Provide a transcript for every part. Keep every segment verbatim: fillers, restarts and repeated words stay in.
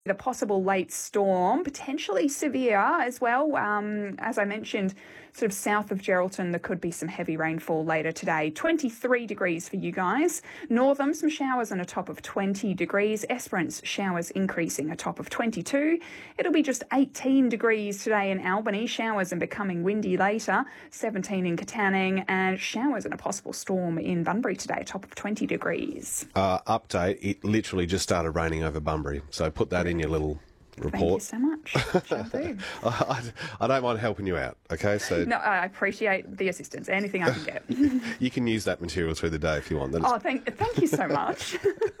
A possible late storm, potentially severe as well. Um, as I mentioned, sort of south of Geraldton, there could be some heavy rainfall later today. twenty-three degrees for you guys. Northam, some showers and a top of twenty degrees. Esperance, showers increasing, a top of twenty-two. It'll be just eighteen degrees today in Albany. Showers and becoming windy later. seventeen in Katanning, and showers and a possible storm in Bunbury today, a top of twenty degrees. Uh, update, it literally just started raining over Bunbury, so put that in your little report. Thank you so much. Shall do. I, I don't mind helping you out, okay? So No, I appreciate the assistance. Anything I can get. you can use that material through the day if you want. That is... Oh, thank, thank you so much.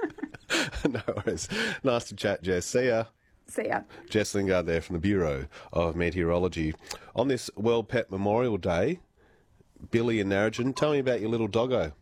No worries. Nice to chat, Jess. See ya. See ya. Jess Lingard there from the Bureau of Meteorology. On this World Pet Memorial Day, Billy and Narrogin, tell me about your little doggo.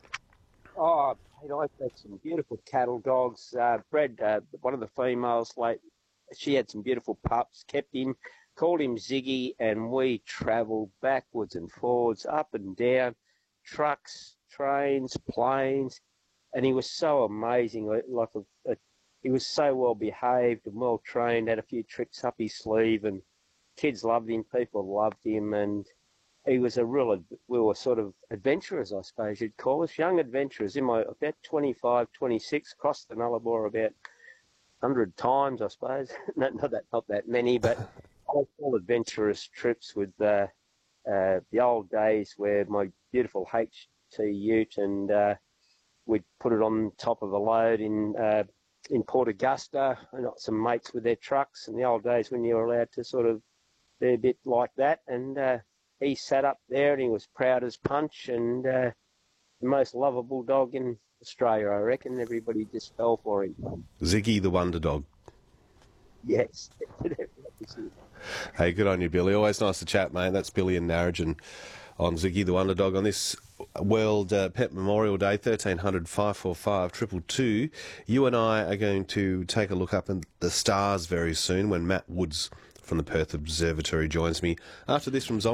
Oh, Pete, I've got some beautiful cattle dogs. Uh, bred uh, one of the females late. She had some beautiful pups, kept him, called him Ziggy, and we travelled backwards and forwards, up and down, trucks, trains, planes, and he was so amazing. Like a, a, he was so well behaved and well trained, had a few tricks up his sleeve, and kids loved him, people loved him, and he was a real, we were sort of adventurers, I suppose you'd call us, young adventurers. In my, about twenty-five, twenty-six, crossed the Nullarbor about one hundred times, I suppose. not, not that not that many, but all, all adventurous trips with uh, uh, the old days where my beautiful H T ute, and uh, we'd put it on top of a load in uh, in Port Augusta. I got some mates with their trucks, and the old days when you were allowed to sort of be a bit like that, and uh, he sat up there and he was proud as punch, and uh, the most lovable dog in Australia, I reckon. Everybody just fell for him. Ziggy the Wonder Dog. Yes. Hey, good on you, Billy. Always nice to chat, mate. That's Billy and Narrogin on Ziggy the Wonder Dog on this World uh, Pet Memorial Day, thirteen hundred, five four five, two two two. You and I are going to take a look up at the stars very soon when Matt Woods from the Perth Observatory joins me after this from Zombie.